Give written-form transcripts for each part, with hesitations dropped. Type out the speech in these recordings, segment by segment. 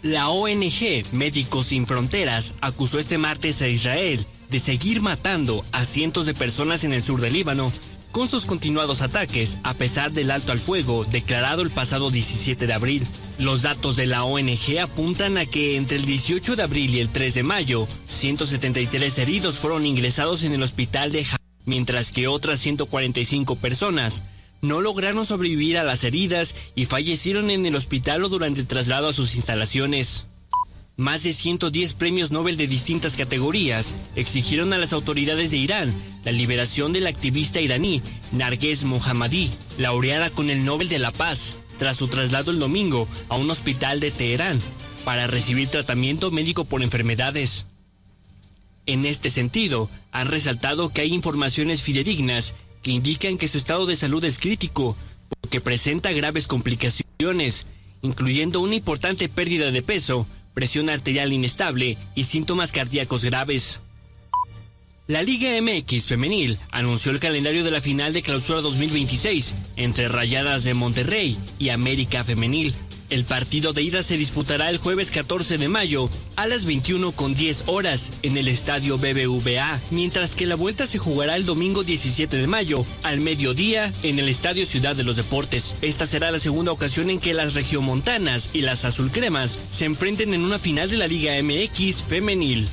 La ONG Médicos Sin Fronteras acusó este martes a Israel de seguir matando a cientos de personas en el sur del Líbano con sus continuados ataques a pesar del alto al fuego declarado el pasado 17 de abril. Los datos de la ONG apuntan a que entre el 18 de abril y el 3 de mayo, 173 heridos fueron ingresados en el hospital de Haifa, mientras que otras 145 personas no lograron sobrevivir a las heridas y fallecieron en el hospital o durante el traslado a sus instalaciones. Más de 110 premios Nobel de distintas categorías exigieron a las autoridades de Irán la liberación de la activista iraní Narges Mohammadi, laureada con el Nobel de la Paz, tras su traslado el domingo a un hospital de Teherán para recibir tratamiento médico por enfermedades. En este sentido, han resaltado que hay informaciones fidedignas que indican que su estado de salud es crítico, porque presenta graves complicaciones, incluyendo una importante pérdida de peso, presión arterial inestable y síntomas cardíacos graves. La Liga MX Femenil anunció el calendario de la final de Clausura 2026 entre Rayadas de Monterrey y América Femenil. El partido de ida se disputará el jueves 14 de mayo a las 21:10 en el estadio BBVA, mientras que la vuelta se jugará el domingo 17 de mayo al mediodía en el estadio Ciudad de los Deportes. Esta será la segunda ocasión en que las regiomontanas y las azulcremas se enfrenten en una final de la Liga MX Femenil.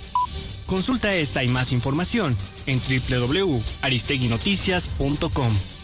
Consulta esta y más información en www.aristeguinoticias.com.